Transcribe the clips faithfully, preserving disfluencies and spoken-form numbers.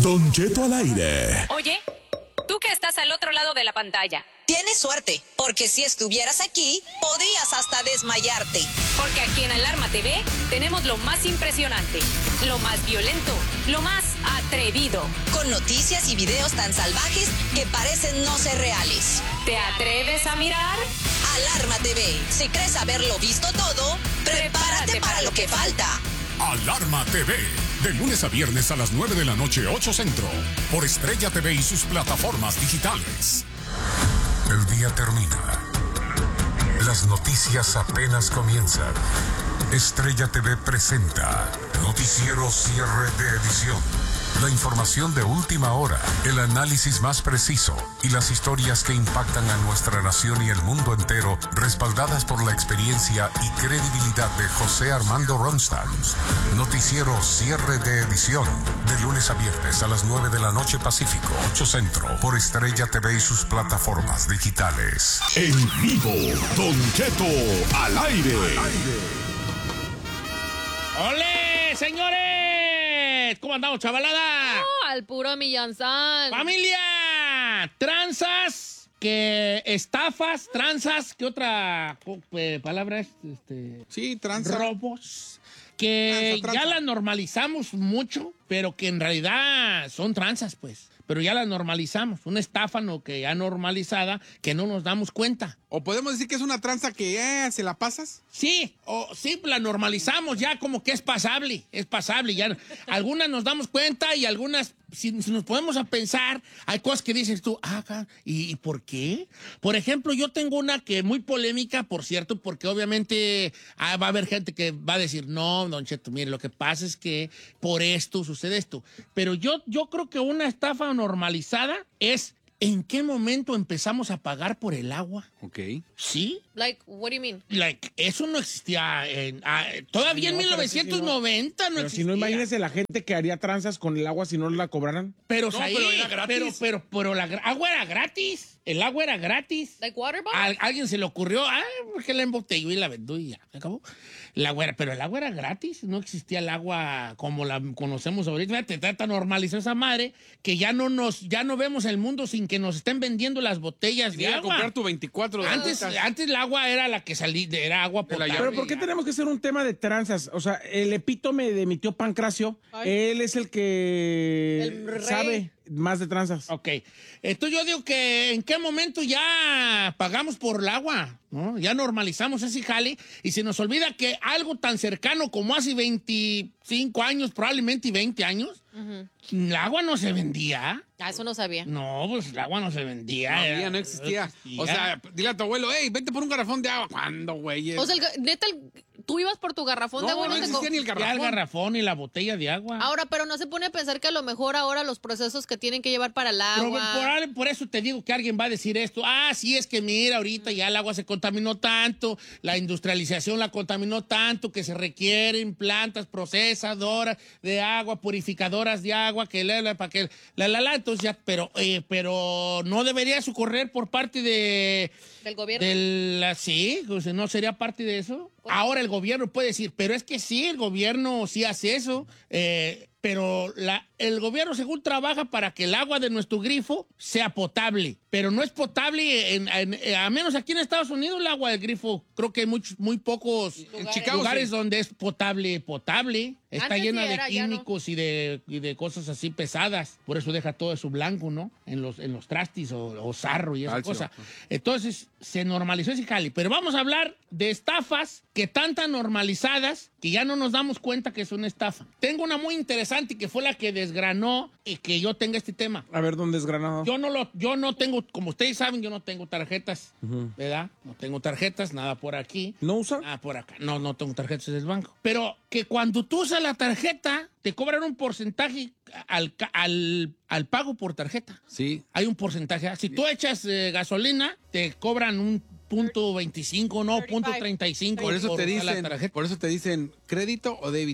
Don Cheto al aire. Oye, tú que estás al otro lado de la pantalla. Tienes suerte, porque si estuvieras aquí, podías hasta desmayarte. Porque aquí en Alarma T V tenemos lo más impresionante, lo más violento, lo más atrevido. Con noticias y videos tan salvajes que parecen no ser reales. ¿Te atreves a mirar? Alarma T V. Si crees haberlo visto todo, prepárate, prepárate para, para lo que falta. Alarma T V. De lunes a viernes a las nueve de la noche, ocho Centro. Por Estrella T V y sus plataformas digitales. El día termina. Las noticias apenas comienzan. Estrella T V presenta Noticiero Cierre de Edición. La información de última hora, el análisis más preciso y las historias que impactan a nuestra nación y el mundo entero, respaldadas por la experiencia y credibilidad de José Armando Ronstadt. Noticiero Cierre de Edición, de lunes a viernes a las nueve de la noche Pacífico, ocho Centro, por Estrella T V y sus plataformas digitales. En vivo, Don Cheto al aire. ¡Ole, señores! ¿Cómo andamos, chavalada? Oh, al puro millanzán. ¡Familia! Tranzas, que estafas, tranzas, ¿qué otra eh, palabra es? Este, sí, tranzas. Robos. Que tranza, tranza. Ya las normalizamos mucho, pero que en realidad son tranzas, pues. Pero ya las normalizamos. Una estafa no, que ya normalizada, que no nos damos cuenta. ¿O podemos decir que es una tranza que eh, se la pasas? Sí, o sí, la normalizamos ya como que es pasable, es pasable. Ya algunas nos damos cuenta y algunas, si, si nos podemos a pensar, hay cosas que dices tú, ah, ¿y, ¿y por qué? Por ejemplo, yo tengo una que es muy polémica, por cierto, porque obviamente ah, va a haber gente que va a decir, no, don Cheto, mire, lo que pasa es que por esto sucede esto. Pero yo, yo creo que una estafa normalizada es ¿en qué momento empezamos a pagar por el agua? Ok. ¿Sí? Like, what do you mean? Like, eso no existía en, ah, todavía no, en mil novecientos noventa si no, no pero existía. Si no, imagínese la gente que haría tranzas con el agua si no la cobraran. Pero, no, ahí, pero era gratis. Pero, pero, pero la agua era gratis. El agua era gratis. Like water bottle? A alguien se le ocurrió, ah, porque la embotelló y la vendió y ya, se acabó. El agua era, pero el agua era gratis. No existía el agua como la conocemos ahorita. Te trata normalizar esa madre que ya no nos, ya no vemos el mundo sin que nos estén vendiendo las botellas de agua. comprar tu veinticuatro de Antes, antes el agua era la que salía, era agua potable. Pero ¿por qué tenemos que hacer un tema de tranzas? O sea, el epítome de mi tío Pancracio, Ay. él es el que el sabe más de tranzas. Ok. Entonces yo digo que en qué momento ya pagamos por el agua, ¿no? Ya normalizamos ese jale y se nos olvida que algo tan cercano como hace veinticinco años, probablemente veinte años, uh-huh. El agua no se vendía. Ah, eso no sabía. No, pues el agua no se vendía. No, era, no, existía. no existía. O sea, dile a tu abuelo, hey, vente por un garrafón de agua. ¿Cuándo, güey? O sea, el, neta, el, tú ibas por tu garrafón no, de agua. No, no existía ni el garrafón. Ya el garrafón y la botella de agua. Ahora, pero no se pone a pensar que a lo mejor ahora los procesos que tienen que llevar para el agua. Pero por, por eso te digo que alguien va a decir esto. Ah, sí, es que mira, ahorita ya el agua se contaminó tanto, la industrialización la contaminó tanto, que se requieren plantas procesadoras de agua, purificadoras de agua, que la, la, para que la, la, la, entonces ya, pero, eh, pero no debería socorrer por parte de... ¿Del gobierno? De la, sí, o sea, no sería parte de eso. ¿Cómo? Ahora el gobierno puede decir, pero es que sí, el gobierno sí hace eso, eh, pero la, el gobierno según trabaja para que el agua de nuestro grifo sea potable, pero no es potable, en, en, a menos aquí en Estados Unidos el agua del grifo, creo que hay muchos, muy pocos lugares, Chicago, lugares sí. donde es potable, potable, está Antes llena sí era, de químicos no. y, de, y de cosas así pesadas, por eso deja todo eso blanco, ¿no? En los, en los trastis o, o sarro y esa Alcio. cosa. Entonces se normalizó ese jali, pero vamos a hablar de estafas que están tan normalizadas que ya no nos damos cuenta que es una estafa. Tengo una muy interesante que fue la que desgranó y que yo tenga este tema. A ver, ¿dónde desgranó? Yo no lo, yo no tengo, como ustedes saben, yo no tengo tarjetas, uh-huh. ¿verdad? No tengo tarjetas, nada por aquí. ¿No usa? Nada por acá. No, no tengo tarjetas del banco. Pero que cuando tú usas la tarjeta, te cobran un porcentaje al, al, al pago por tarjeta. Sí. Hay un porcentaje. Si tú echas eh, gasolina, te cobran un punto veinticinco, no, punto treinta y cinco. Por eso por te dicen, la tarjeta. por eso te dicen crédito o débito.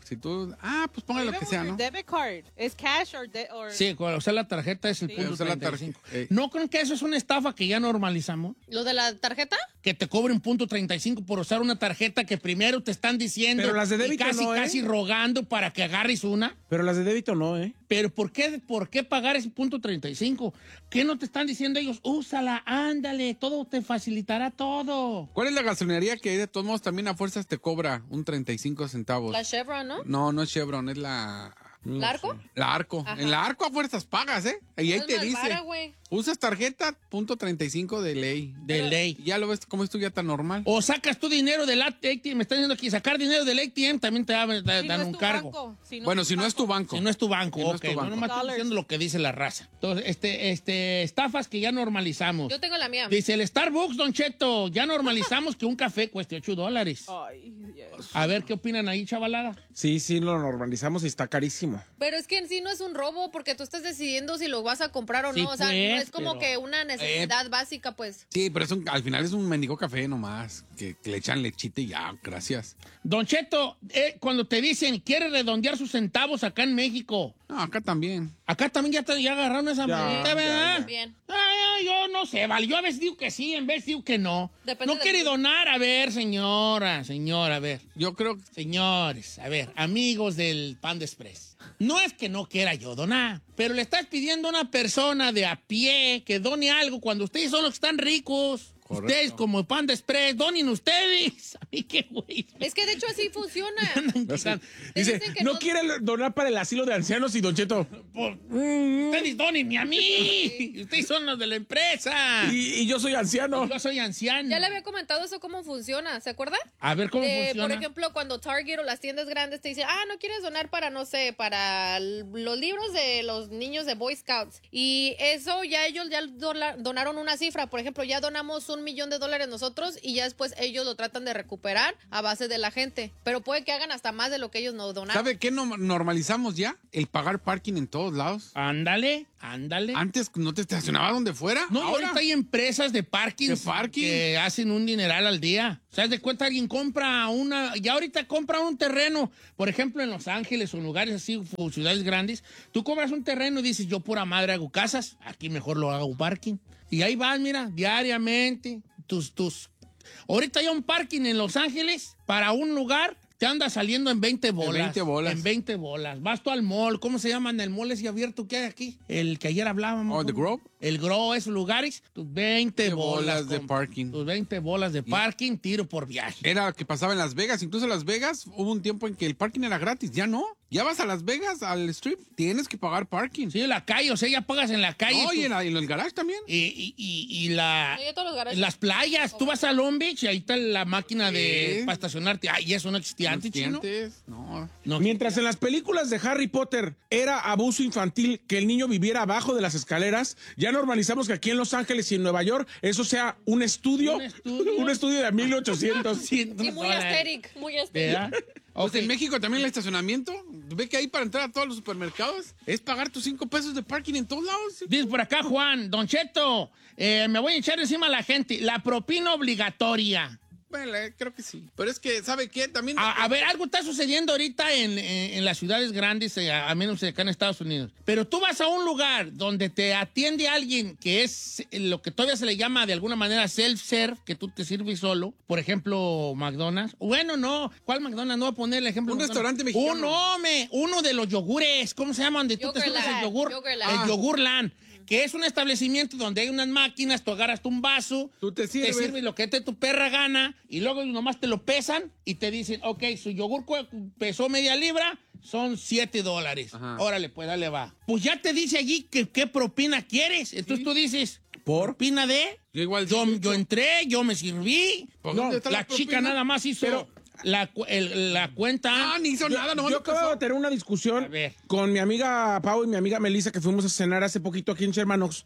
Si tú, ah, pues póngale lo que sea, ¿no? Debit card. ¿Es cash or de, or... Sí, cuando usar la tarjeta es el Sí. punto Usar la treinta y cinco. tarjeta, eh. ¿No creen que eso es una estafa que ya normalizamos? ¿Lo de la tarjeta? Que te cobren punto treinta y cinco por usar una tarjeta que primero te están diciendo Pero las de y débito casi, no, ¿eh? casi rogando para que agarres una. Pero las de débito no, ¿eh? Pero ¿por qué, ¿por qué pagar ese punto treinta y cinco? ¿Qué no te están diciendo ellos? Úsala, ándale, todo te facilitará todo. ¿Cuál es la gasolinería que de todos modos también a fuerzas te cobra un treinta y cinco centavos? La Chevron, ¿no? No, no es Chevron, es la... ¿La Arco? La Arco. Ajá. En la Arco a fuerzas pagas, ¿eh? Y ahí Es te más dice. vara, güey. Usas tarjeta, punto treinta y cinco de ley. De ley. Ya lo ves como esto ya tan normal. O sacas tu dinero del A T M, me están diciendo aquí, sacar dinero del A T M también te dan, te Si dan no es un tu cargo. banco, si no Bueno, es si tu no es tu banco. Si no es tu banco, Si no es ok. tu banco. No, nomás estoy Dollars. diciendo lo que dice la raza. Entonces, este, este, estafas que ya normalizamos. Yo tengo la mía. Dice el Starbucks, Don Cheto, ya normalizamos que un café cueste ocho dólares. Ay, yes. A ver qué opinan ahí, chavalada. Sí, sí, lo normalizamos y está carísimo. Pero es que en sí no es un robo porque tú estás decidiendo si lo vas a comprar o Sí, no. O sea, pues, no es como pero- que una necesidad básica, pues. Sí, pero es un- al final es un mendigo café nomás. Que, que le echan lechita y ya, gracias. Don Cheto, eh, cuando te dicen, quiere redondear sus centavos acá en México, No, acá también. acá también ya, te, ya agarraron esa Ya, manita, ya, ¿verdad? ya. Bien. Ay, yo no sé, vale. Yo a veces digo que sí, en vez digo que no. Depende no del quiere gusto. donar. A ver, señora, señora, a ver. Yo creo Señores, a ver, amigos del Panda Express. No es que no quiera yo donar, pero le estás pidiendo a una persona de a pie que done algo cuando ustedes son los que están ricos. Correcto. Ustedes como Panda Express, donen ustedes. A mí qué güey. Es que de hecho así funciona. Dice, dicen que no, no- quiere donar para el asilo de ancianos y Don Cheto. Por- Ustedes donenme a mí. Ustedes son los de la empresa. Y, y yo soy anciano. Yo soy anciano. Ya le había comentado eso cómo funciona, ¿se acuerda? A ver cómo De, funciona. Por ejemplo, cuando Target o las tiendas grandes te dicen, ah, no quieres donar para, no sé, para l- los libros de los niños de Boy Scouts. Y eso ya ellos ya dola- donaron una cifra. Por ejemplo, ya donamos un millón de dólares nosotros y ya después ellos lo tratan de recuperar a base de la gente. Pero puede que hagan hasta más de lo que ellos no donaron. ¿Sabe qué no- normalizamos ya? El pagar parking en todos lados. Ándale, ándale. Antes no te estacionabas donde fuera. No, y ahora ahorita hay empresas de parking, ¿De parking? que hacen un dineral al día. O sea, de cuenta alguien compra una, ya ahorita compra un terreno, por ejemplo, en Los Ángeles o en lugares así, o ciudades grandes, tú compras un terreno y dices, yo pura madre hago casas, aquí mejor lo hago parking. Y ahí vas, mira, diariamente, tus, tus... Ahorita hay un parking en Los Ángeles para un lugar, te anda saliendo en veinte bolas. veinte bolas. En veinte bolas. Vas tú al mall, ¿cómo se llaman? El mall ese abierto que hay aquí, el que ayer hablábamos. Oh, ¿The Grove? El Grove, esos lugares, tus veinte veinte bolas, bolas de compa. parking. Tus veinte bolas de parking, tiro por viaje. Era que pasaba en Las Vegas. Incluso en Las Vegas hubo un tiempo en que el parking era gratis. Ya no. Ya vas a Las Vegas, al strip, tienes que pagar parking. Sí, la calle, o sea, ya pagas en la calle. No, tú- y en, la- y en el garage también. y, y- y- y la... No, ya todos los garajes. Las playas, tú vas a Long Beach y ahí está la máquina de Sí. para estacionarte. Ay, eso no existía antes, chino. Antes, no. No, Mientras en las películas de Harry Potter era abuso infantil que el niño viviera abajo de las escaleras, ya normalizamos que aquí en Los Ángeles y en Nueva York eso sea un estudio, Un estudio. un estudio de mil ochocientos. Sí, Y muy aesthetic, muy aesthetic. ¿verdad? Pues Ok. en México también el estacionamiento. Ve que ahí para entrar a todos los supermercados es pagar tus cinco pesos de parking en todos lados. Dice por acá Juan, Don Cheto, eh, me voy a echar encima a la gente. La propina obligatoria. Bueno, eh, creo que sí. Pero es que, ¿sabe qué? También... A, a ver, algo está sucediendo ahorita en, en- en las ciudades grandes, eh, a, a menos acá en Estados Unidos. Pero tú vas a un lugar donde te atiende alguien que es eh, lo que todavía se le llama de alguna manera self-serve, que tú te sirves solo. Por ejemplo, McDonald's. Bueno, no. ¿Cuál McDonald's? No voy a poner el ejemplo. Un de McDonald's. restaurante mexicano. Uno, me, uno de los yogures. ¿Cómo se llama? Donde tú te sirves el Yogurtland, yogur. Yogurtland. El Yogurtland. Que es un establecimiento donde hay unas máquinas, tú agarras tú un vaso, Tú te sirves. te sirves lo que te tu perra gana y luego nomás te lo pesan y te dicen, ok, su yogur cu- pesó media libra, son siete dólares. Ajá. Órale, pues dale va. Pues ya te dice allí que qué propina quieres. Entonces tú dices, ¿Por? ¿propina de? Yo igual Yo, sí, yo entré, yo me serví. ¿Por No, dónde está La chica propina? nada más hizo Pero- la, cu- el- la cuenta. Ah, ni hizo Yo, nada, nomás yo lo acabo pasó. de tener una discusión A ver. con mi amiga Pau y mi amiga Melissa que fuimos a cenar hace poquito aquí en Shermanox.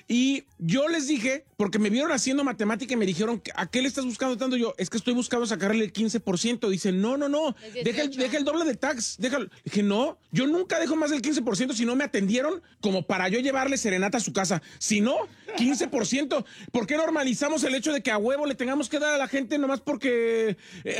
Y yo les dije, porque me vieron haciendo matemática y me dijeron, ¿a qué le estás buscando tanto? Yo, es que estoy buscando sacarle el quince por ciento. Dicen, no, no, no, Es deja el, dieciocho. deja el doble de tax. Déjalo. Dije, no, yo nunca dejo más del quince por ciento si no me atendieron como para yo llevarle serenata a su casa. Si no, quince por ciento. ¿Por qué normalizamos el hecho de que a huevo le tengamos que dar a la gente nomás porque, eh, o sea, no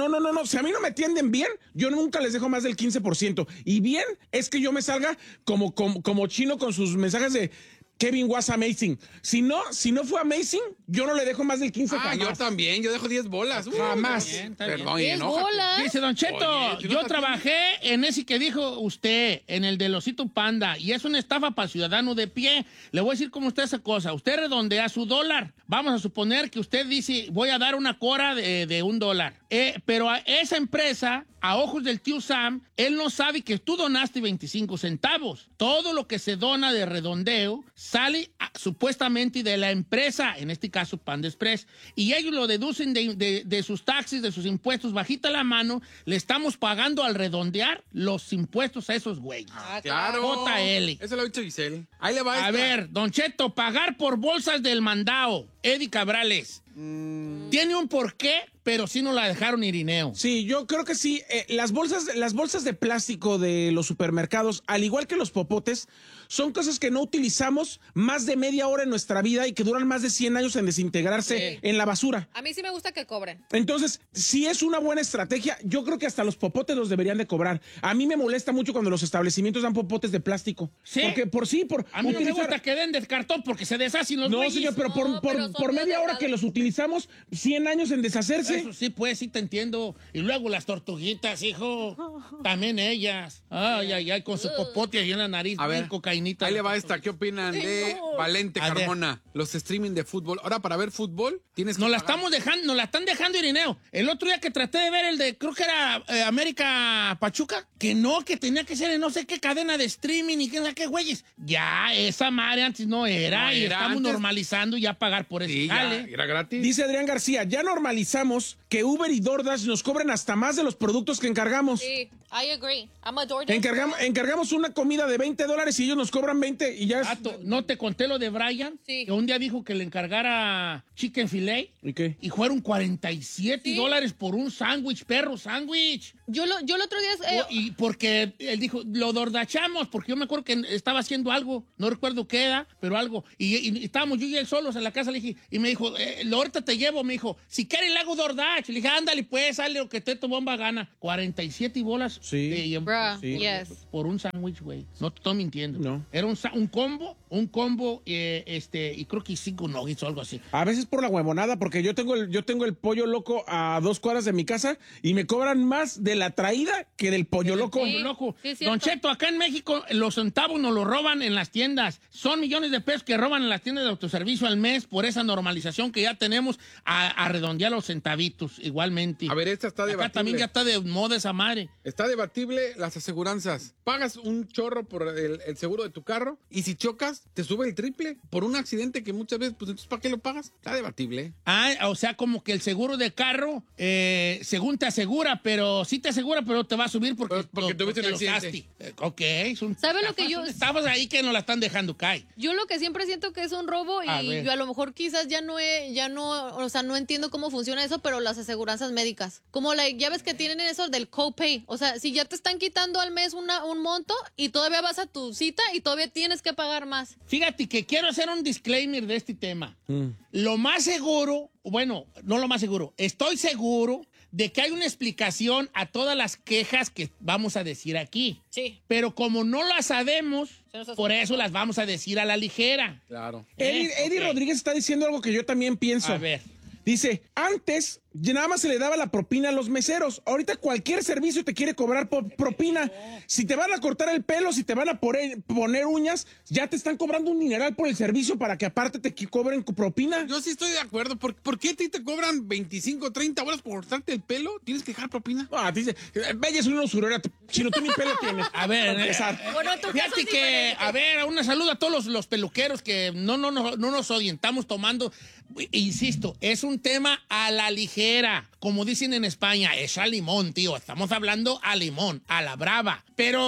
no, no, no, no. Si a mí no me atienden bien, yo nunca les dejo más del quince por ciento. Y bien es que yo me salga como, como, como chino con sus mensajes de Kevin was amazing. Si no, si no fue amazing, yo no le dejo más del quince. Ah, jamás. yo también, yo dejo diez bolas. Uh, Jamás. Está bien, Está bien. Perdón, y diez enójate. bolas. Dice Don Cheto, Oye, si no yo te trabajé en ese que dijo usted, en el del Osito Panda, y es una estafa para el ciudadano de pie. Le voy a decir cómo está esa cosa. Usted redondea su dólar. Vamos a suponer que usted dice, voy a dar una cora de, de un dólar. Eh, pero a esa empresa, a ojos del tío Sam, él no sabe que tú donaste veinticinco centavos. Todo lo que se dona de redondeo sale a, supuestamente de la empresa, en este caso Panda Express, y ellos lo deducen de, de, de sus taxis, de sus impuestos. Bajita la mano, le estamos pagando al redondear los impuestos a esos güeyes. Ah, Claro. J L. Eso lo ha dicho Giselle. Ahí le va A esta. ver, Don Cheto, pagar por bolsas del mandado. Eddie Cabrales. Tiene un porqué, pero sí nos la dejaron Irineo. Sí, yo creo que sí. Eh, las bolsas, las bolsas de plástico de los supermercados, al igual que los popotes, son cosas que no utilizamos más de media hora en nuestra vida y que duran más de cien años en desintegrarse Sí. en la basura. A mí sí me gusta que cobren. Entonces, si es una buena estrategia, yo creo que hasta los popotes los deberían de cobrar. A mí me molesta mucho cuando los establecimientos dan popotes de plástico. Sí. Porque por sí, por A mí no me utilizar- gusta que den de cartón porque se deshacen los No, güeyes. señor, pero por, No, por, pero son por media hora biodegradables. que los utilizamos, cien años en deshacerse. Eso sí, pues, sí te entiendo. Y luego las tortuguitas, hijo. También ellas. Ay, ay, ay, con su popote ahí en la nariz. A ver, bien cocainita. ahí le va esta. ¿Qué opinan de Valente A ver. Carmona? Los streaming de fútbol. Ahora, para ver fútbol, tienes que Nos la pagar. estamos dejando, nos la están dejando, Irineo. El otro día que traté de ver el de, creo que era eh, América Pachuca, que no, que tenía que ser en no sé qué cadena de streaming y qué sé qué güeyes. Ya, esa madre antes no era, No y era, estamos antes- normalizando ya pagar por eso. Sí, ya, Dale. era gratis. Dice Adrián García, ya normalizamos que Uber y DoorDash nos cobren hasta más de los productos que encargamos. Sí, I agree. I'm a DoorDash. Encargamos, encargamos una comida de veinte dólares y ellos nos cobran veinte y ya es... Vato, ¿no te conté lo de Brian? Sí. Que un día dijo que le encargara chicken filet. ¿Y qué? Y fueron cuarenta y siete Sí. dólares por un sándwich, perro, sándwich. Yo lo, yo el otro día... eh, Y porque él dijo, lo dordachamos, porque yo me acuerdo que estaba haciendo algo, no recuerdo qué era, pero algo. Y, y estábamos yo y él solos en la casa, le dije, y me dijo, eh, lo ahorita te llevo, me dijo, si quieres le hago DoorDash. Le dije, ándale pues, sale lo que te tu bomba gana. cuarenta y siete bolas. Sí. de- Bruh, Sí. yes. por un sándwich, güey. No te estoy mintiendo. No. Era un, sa- un combo, un combo, eh, este, y creo que cinco nuggets o algo así. A veces por la huevonada, porque yo tengo el, yo tengo el pollo loco a dos cuadras de mi casa y me cobran más de la traída que del pollo loco. Pollo loco. sí, es Don cierto. Cheto, acá en México los centavos nos los roban en las tiendas. Son millones de pesos que roban en las tiendas de autoservicio al mes por esa normalización que ya tenemos a, a redondear los centavitos igualmente. A ver, esta está Acá debatible. también ya está de moda esa madre. Está debatible las aseguranzas. Pagas un chorro por el, el seguro de tu carro y si chocas, te sube el triple por un accidente que muchas veces, pues entonces, ¿para qué lo pagas? Está debatible. Ah, o sea, como que el seguro de carro, eh, según te asegura, pero sí te asegura, pero te va a subir porque, Pues, porque tuviste un lo accidente. usaste. Eh, ok, es un... ¿Sabe lo que yo- Estabas ahí que nos la están dejando caer. Yo lo que siempre siento que es un robo A y ver. yo a lo mejor quizás ya no he, ya no, o sea, no entiendo cómo funciona eso, pero las aseguranzas médicas. Como la, ya ves que tienen eso del copay. O sea, si ya te están quitando al mes una, un monto y todavía vas a tu cita y todavía tienes que pagar más. Fíjate que quiero hacer un disclaimer de este tema. Mm. Lo más seguro, bueno, no lo más seguro, estoy seguro de que hay una explicación a todas las quejas que vamos a decir aquí. Sí. Pero como no las sabemos, Se nos hace- por eso las vamos a decir a la ligera. Claro. Eddie, Eh, Eddie ok. Rodríguez está diciendo algo que yo también pienso. A ver. Dice, antes ya nada más se le daba la propina a los meseros. Ahorita cualquier servicio te quiere cobrar po- propina. Si te van a cortar el pelo, si te van a poner, poner uñas, ya te están cobrando un dineral por el servicio para que aparte te qui- cobren propina. Yo sí estoy de acuerdo. ¿Por, ¿por qué a ti te cobran veinticinco, treinta horas por cortarte el pelo? ¿Tienes que dejar propina? Ah, dice, Bella es una usurera. Si no, tú ni pelo tienes. A ver, Para empezar. eh, Bueno, en tu caso fíjate es que, diferente. a ver, una saludo a todos los, los peluqueros que no, no, no, no nos orientamos tomando. Insisto, es un tema a la ligera. Como dicen en España, es a limón, tío. Estamos hablando a limón, a la brava. Pero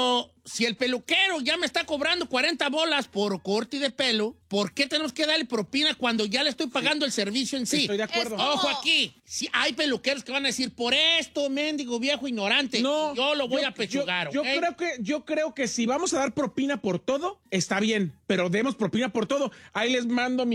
si el peluquero ya me está cobrando cuarenta bolas por corte de pelo, ¿por qué tenemos que darle propina cuando ya le estoy pagando sí. el servicio en sí? Estoy de acuerdo. como... Ojo aquí, si hay peluqueros que van a decir, por esto, mendigo viejo ignorante, No, yo lo voy yo, a pechugar, yo, ¿okay? yo creo que yo creo que si vamos a dar propina por todo, está bien, pero demos propina por todo. Ahí les mando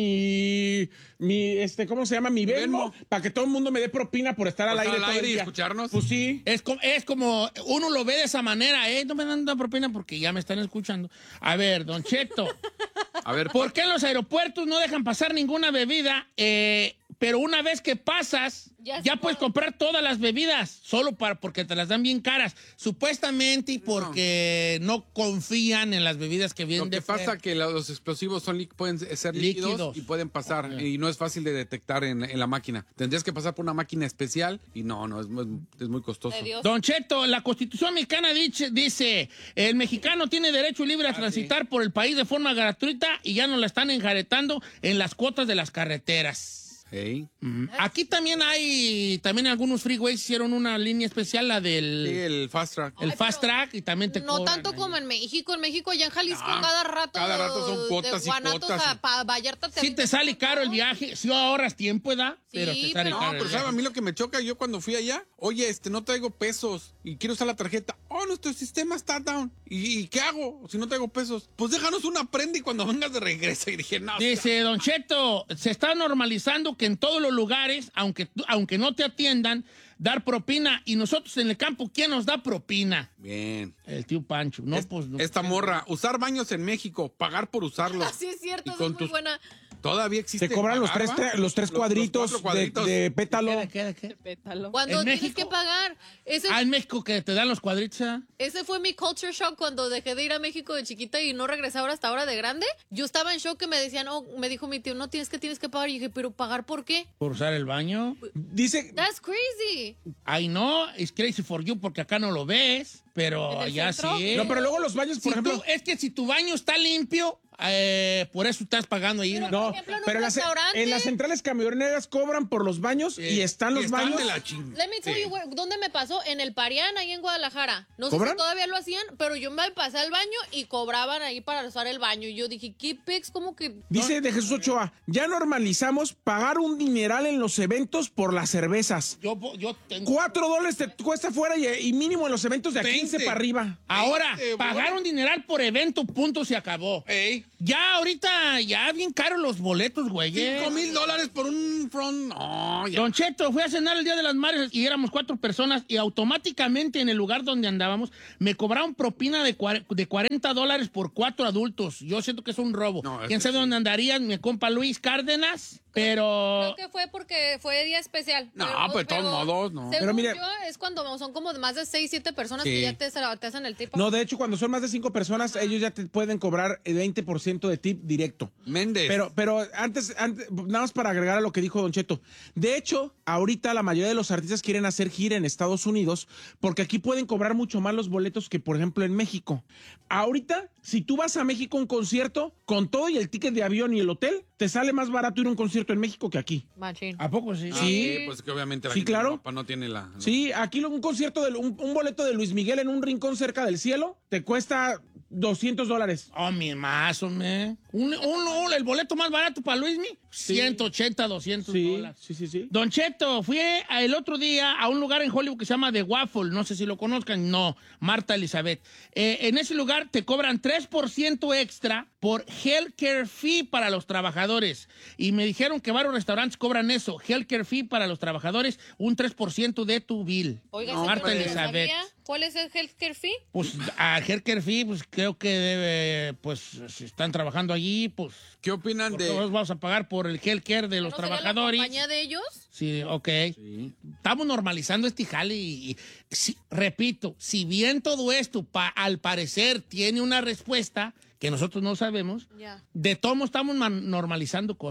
mi mi este ¿cómo se llama? Mi Venmo, para que todo el mundo me dé propina por estar al Por aire estar al todo el aire y día. escucharnos. Pues sí. Es como, es como, uno lo ve de esa manera, ¿eh? No me dan una propina porque ya me están escuchando. A ver, Don Cheto, A ver, ¿por qué en los aeropuertos no dejan pasar ninguna bebida? Eh, pero una vez que pasas, Ya ya, se puedes puede. comprar todas las bebidas, solo para, porque te las dan bien caras. Supuestamente y porque no, confían en las bebidas que vienen Lo que de pasa fuera. que los explosivos son lí- pueden ser líquidos, Líquidos. y pueden pasar Okay. y no es fácil de detectar en, en la máquina. Tendrías que pasar por una máquina especial y no, no, es, muy- es muy costoso. De Dios. Don Cheto, la Constitución mexicana dice, dice, el mexicano tiene derecho libre a transitar por el país de forma gratuita y ya nos la están enjaretando en las cuotas de las carreteras. Hey. Aquí también hay, también algunos freeways hicieron una línea especial, la del Sí, el fast track. el Ay, fast pero track, y también te No cobran tanto ahí. como en México. En México, allá en Jalisco, Ah, cada rato. cada rato son cuotas de y Guanatos cuotas. a pa- Vallarta. Sí te sale caro el viaje, si ahorras tiempo, ¿da? Pero Sí, te sale pero- caro No, el pero ¿sabe? A viaje. mí lo que me choca, yo cuando fui allá, oye, este, no traigo pesos y quiero usar la tarjeta. Oh, nuestro sistema está down. ¿Y, y qué hago si no traigo pesos? Pues déjanos una prenda y cuando vengas de regreso. Y dije, no. Dice Don Cheto, se está normalizando que en todos los lugares, aunque, aunque no te atiendan, dar propina. Y nosotros en el campo, ¿quién nos da propina? Bien. El tío Pancho. No, Es- pues no. Esta morra, usar baños en México, pagar por usarlos. Así es cierto, Y eso con es muy tus- buena. Todavía existe. Te cobran los pagar, tres, ¿va? tra- los tres Los- los cuadritos, cuatro cuadritos. De, de pétalo. ¿Qué, qué, qué? Pétalo. Cuando ¿En tienes México? que pagar. Ese, Ah, en México que te dan los cuadritos, ¿ah? ese fue mi culture shock cuando dejé de ir a México de chiquita y no regresé ahora hasta ahora de grande. Yo estaba en shock que me decían, oh, me dijo mi tío, no tienes que tienes que pagar. Y dije, ¿pero pagar por qué? Por usar el baño. Dice, That's crazy. Ay, no, es crazy for you porque acá no lo ves, pero ¿En el allá centro? sí. no, pero luego los baños, Si por ejemplo, tú- es que si tu baño está limpio, eh, por eso estás pagando ahí. Pero- ¿no? no, por ejemplo, en un pero en las, restaurante. en las centrales camioneras cobran por los baños y están los Están baños. de la ching- Let me tell Sí. you where- dónde me pasó. En el Parián, ahí en Guadalajara. No sé ¿Cobran? si todavía lo hacían, pero yo me pasé al baño y cobraban ahí para usar el baño. Y yo dije, ¿qué pex? ¿Cómo que...? Dice de Jesús Ochoa, ya normalizamos pagar un dineral en los eventos por las cervezas. Yo, yo tengo... Cuatro dólares te cuesta fuera y, y mínimo en los eventos de a Veinte. quince para arriba. Ahora, Veinte, pagar bueno. un dineral por evento, punto, se acabó. Ey, Ya ahorita, ya bien caros los boletos, güey. ¿eh? cinco mil dólares por un front. No, ya. Don Cheto, fui a cenar el Día de las Madres y éramos cuatro personas y automáticamente en el lugar donde andábamos me cobraron propina de, cuare- de cuarenta dólares por cuatro adultos. Yo siento que es un robo. No, ¿Quién ese sabe sí. dónde andarían? Mi compa Luis Cárdenas, pero... Creo que fue porque fue día especial. No, pues, de todos modos, no. Según Pero mire- yo, es cuando son como más de seis, siete personas Sí. que ya te, te hacen el tipo. No, de hecho, cuando son más de cinco personas, ellos ya te pueden cobrar el veinte por ciento de tip directo. Méndez. Pero, pero antes, antes, nada más para agregar a lo que dijo Don Cheto. De hecho, ahorita la mayoría de los artistas quieren hacer gira en Estados Unidos porque aquí pueden cobrar mucho más los boletos que, por ejemplo, en México. Ahorita, si tú vas a México a un concierto, con todo y el ticket de avión y el hotel, te sale más barato ir a un concierto en México que aquí. Machín. ¿A poco sí? Ah, sí. Pues que obviamente la Sí, gente claro. de Europa no tiene la. no. Sí, aquí lo- un concierto, de, un, un boleto de Luis Miguel en un rincón cerca del cielo, te cuesta doscientos dólares. Oh, mi más, hombre. Un, un- un- el boleto más barato para Luismi, ciento ochenta, doscientos Sí, dólares. sí, sí, sí. Don Cheto, fui a- el otro día a un lugar en Hollywood que se llama The Waffle. No sé si lo conozcan. No, Marta Elizabeth. Eh, en ese lugar te cobran tres por ciento extra por healthcare fee para los trabajadores. Y me dijeron que varios restaurantes cobran eso. Healthcare fee para los trabajadores, un tres por ciento de tu bill. Oiga, No, señor, Marta ¿no Elizabeth. sabía ¿cuál es el healthcare fee? Pues a healthcare fee, pues creo que debe, pues si están trabajando allí, pues... ¿Qué opinan Porque de.? nosotros vamos a pagar por el healthcare de los ¿No sería trabajadores. la compañía de ellos? Sí, ok. Sí. Estamos normalizando este jale y, y sí, repito, si bien todo esto pa- al parecer tiene una respuesta que nosotros no sabemos, Ya. de todos modos estamos man- normalizando cosas.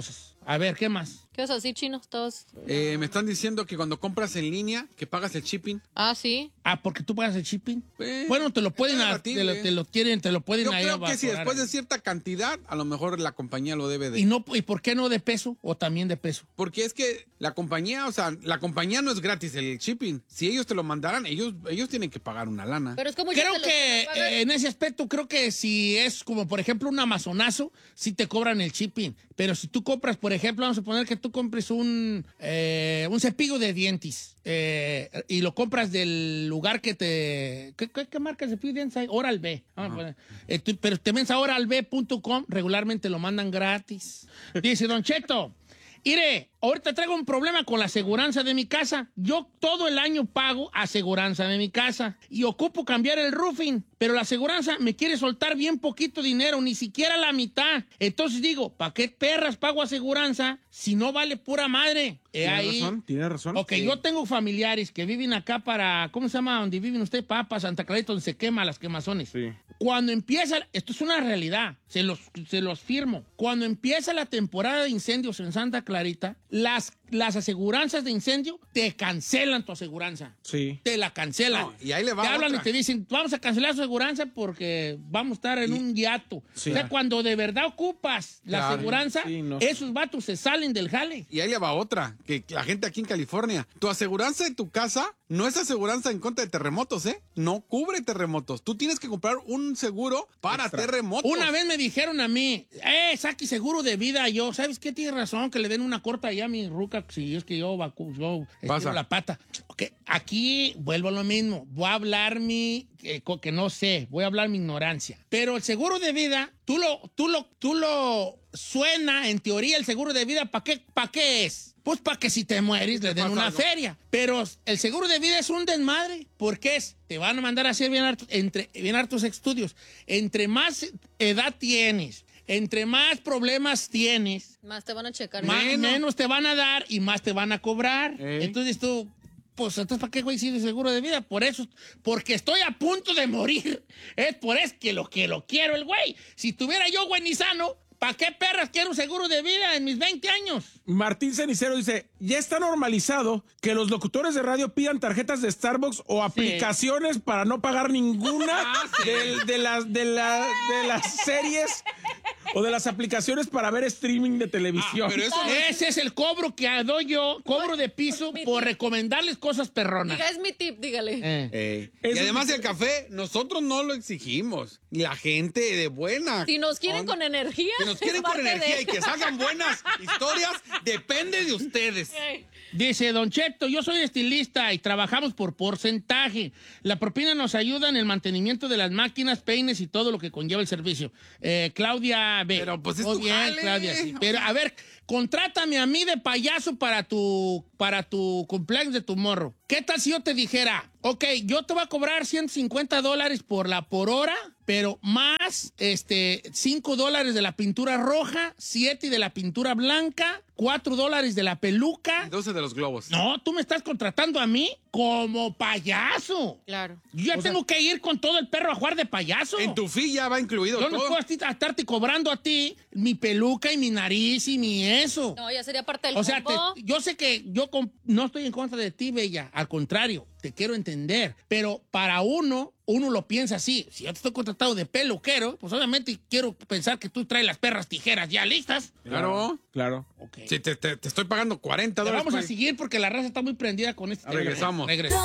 A ver, ¿qué más? ¿Qué vas a decir, Chino? Todos... Eh, me están diciendo que cuando compras en línea, que pagas el shipping. Ah, sí. Ah, porque tú pagas el shipping. Eh, bueno, te lo pueden, a, te, lo, te lo quieren, te lo pueden Yo ahí creo que si evaporar. después de cierta cantidad, a lo mejor la compañía lo debe de... ¿Y, no, ¿Y por qué no de peso o también de peso? Porque es que la compañía, o sea, la compañía no es gratis el shipping. Si ellos te lo mandaran, ellos, ellos tienen que pagar una lana. Pero es como Creo ya te que lo pagan. eh, en ese aspecto, creo que si es como, por ejemplo, un amazonazo, sí te cobran el shipping. Pero si tú compras, por ejemplo, vamos a poner que tú compres un, eh, un cepillo de dientes eh, y lo compras del lugar que te... ¿Qué, qué, qué marca de cepillo de dientes hay? Oral-B. Vamos a poner. Eh, tú- pero te metes a oral b punto com, regularmente lo mandan gratis. Dice, Don Cheto, mire, ahorita traigo un problema con la aseguranza de mi casa. Yo todo el año pago aseguranza de mi casa y ocupo cambiar el roofing, pero la aseguranza me quiere soltar bien poquito dinero, ni siquiera la mitad. Entonces digo, ¿para qué perras pago aseguranza si no vale pura madre? He Tiene ahí. razón, tiene razón. Ok, Sí. yo tengo familiares que viven acá para, ¿cómo se llama? Donde viven ustedes, Papa, Santa Clarita, donde se quema las quemazones. Sí. Cuando empieza, esto es una realidad, se los, se los firmo. Cuando empieza la temporada de incendios en Santa Clarita, las, las aseguranzas de incendio te cancelan tu aseguranza. Sí. Te la cancelan. No, y ahí le va Te hablan otra. y te dicen, vamos a cancelar su aseguranza porque vamos a estar en un hiato. Sí. O sea, cuando de verdad ocupas la Claro. aseguranza, Sí, no. esos vatos se salen del jale. Y ahí le va otra, que la gente aquí en California, tu aseguranza de tu casa no es aseguranza en contra de terremotos, ¿eh? No cubre terremotos. Tú tienes que comprar un seguro para Extra. terremotos. Una vez me dijeron a mí, eh, saque seguro de vida. Yo, ¿sabes qué? Tienes razón, que le den una corta allá a mi ruca, si es que yo, vacu- yo estiro Pasa. la pata. Ok, aquí vuelvo a lo mismo. Voy a hablar mi, eh, co- que no sé, voy a hablar mi ignorancia. Pero el seguro de vida, tú lo, tú lo, tú lo suena, en teoría, el seguro de vida, ¿para qué, pa' qué es? Pues para que si te mueres le den pasa una algo? feria. Pero el seguro de vida es un desmadre. ¿Por qué es? Te van a mandar a hacer bien, harto- entre, bien hartos estudios. Entre más edad tienes, entre más problemas tienes, Más te van a checar. más, Menos. menos te van a dar y más te van a cobrar. Ey. Entonces tú, pues entonces ¿para qué güey sirve seguro de vida? Por eso, porque estoy a punto de morir. Es por eso que lo que lo quiero el güey. Si tuviera yo güey ni sano, ¿para qué perras quiero un seguro de vida en mis veinte años? Martín Cenicero dice, ya está normalizado que los locutores de radio pidan tarjetas de Starbucks o aplicaciones para no pagar ninguna Ah, de, de las, de, la- de las series o de las aplicaciones para ver streaming de televisión. Ah, pero eso no es- Ese es el cobro que doy yo, cobro de piso Mi por tip. recomendarles cosas perronas. Diga, es mi tip, dígale. Eh. Ey. Y Eso además es- el café, nosotros no lo exigimos. La gente de buena. Si nos quieren on- con energía. Si nos es quieren con parte de- energía y que salgan buenas historias, depende de ustedes. Dice, Don Cheto, yo soy estilista y trabajamos por porcentaje. La propina nos ayuda en el mantenimiento de las máquinas, peines y todo lo que conlleva el servicio. Eh, Claudia B. Pero, pues, es Muy tu bien, jale. Claudia, sí. Pero, a ver, contrátame a mí de payaso para tu, para tu cumpleaños de tu morro. ¿Qué tal si yo te dijera, ok, yo te voy a cobrar ciento cincuenta dólares por la por hora, pero más este, cinco dólares de la pintura roja, siete de la pintura blanca, cuatro dólares de la peluca? doce de los globos. No, tú me estás contratando a mí como payaso. Claro. Yo ya O sea- tengo que ir con todo el perro a jugar de payaso. En tu fee ya va incluido Yo no todo. puedo esti- a estarte cobrando a ti mi peluca y mi nariz y mi eso. No, ya sería parte del O sea, te- combo. yo sé que yo com- no estoy en contra de ti, Bella. Al contrario, te quiero entender. Pero para uno, uno lo piensa así. Si yo te estoy contratado de peluquero, pues obviamente quiero pensar que tú traes las perras tijeras ya listas. Claro. Claro. Ok. Si te, te- te estoy pagando cuarenta Te dólares. vamos a pues. seguir porque la raza está muy prendida con este tema. Regresamos. Regresa.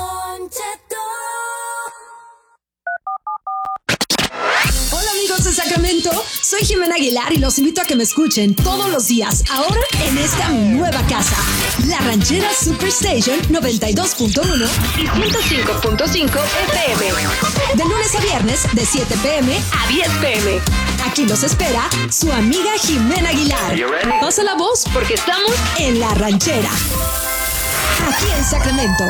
Hola amigos de Sacramento, soy Jimena Aguilar y los invito a que me escuchen todos los días, ahora en esta mi nueva casa, La Ranchera Superstation noventa y dos punto uno Y ciento cinco punto cinco F M. de lunes a viernes de siete pm A diez pm. Aquí los espera su amiga Jimena Aguilar. Pasa la voz Porque estamos en La Ranchera, aquí en Sacramento.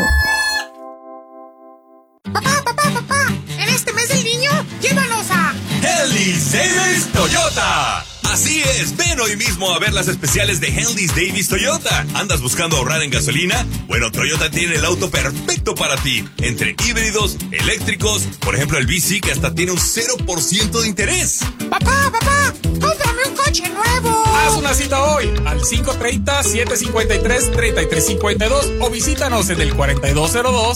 Papá, papá, papá, en este mes del niño, llévanos a... Henley's Davis Toyota. Así es, ven hoy mismo a ver las especiales de Henley's Davis Toyota. ¿Andas buscando ahorrar en gasolina? Bueno, Toyota tiene el auto perfecto para ti. Entre híbridos, eléctricos, por ejemplo el V C que hasta tiene un cero por ciento de interés. Papá, papá, cómprame un coche nuevo. Haz una cita hoy al cinco tres cero, siete cinco tres, tres tres cinco dos o visítanos en el cuarenta y dos cero dos